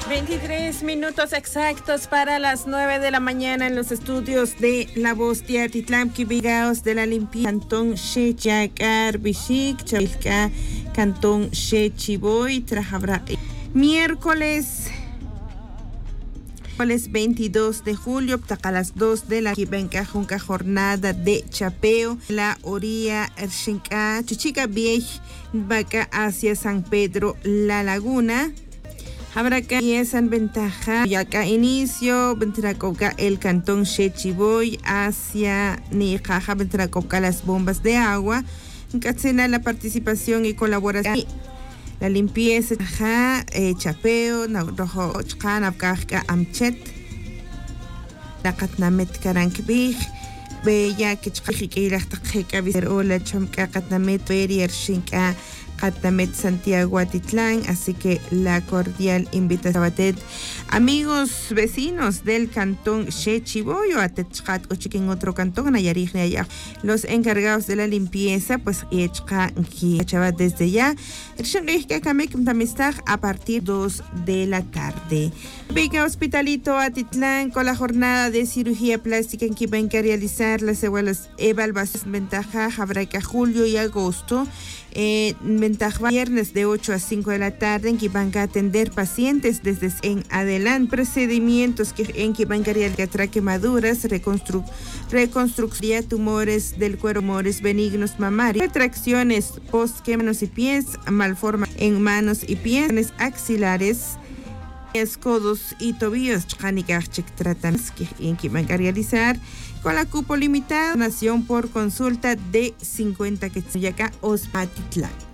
23 minutos exactos para las 9 de la mañana en los estudios de La Voz de Atitlán, Quibigaos de la Limpia, Cantón Shechacar, Bishik, Chalca, Cantón Shechiboy, Trajabra. Miércoles 22 de julio, a las 2 de la Quibenca, Junca, jornada de chapeo, la orilla Ershinka, Chuchica Viej, Vaca hacia San Pedro, La Laguna. Habrá que y esa ventaja, ya acá inicio, Ventracoca, el cantón Shechiboy, hacia Nijaja, Ventracoca, las bombas de agua, Catsena, la participación y colaboración. La limpieza, chapeo, rojo, ochkan, abkajka, amchet, la katnamet karankbij, bella, kichkajik, ilachtakjeka, viserola, chomka, katnamet, perier, shinka, Catamet Santiago Atitlán, así que la cordial invitación a usted, amigos vecinos del cantón Shechiboy o Atechkat o en otro cantón, Nayarit, los encargados de la limpieza, pues desde ya, a partir de 2 de la tarde. Vega Hospitalito Atitlán con la jornada de cirugía plástica en que van a realizar las evaluaciones ventaja, habrá que julio y agosto. Ventaja viernes de 8 a 5 de la tarde en que van a atender pacientes desde en adelante, procedimientos en que van a realizar quemaduras, reconstrucción, tumores del cuero, tumores benignos mamarios, retracciones post manos y pies, malforma en manos y pies, axilares, codos y tobillos, en que van a realizar con la cupo limitada, nación por consulta de 50 que acá Atitlán.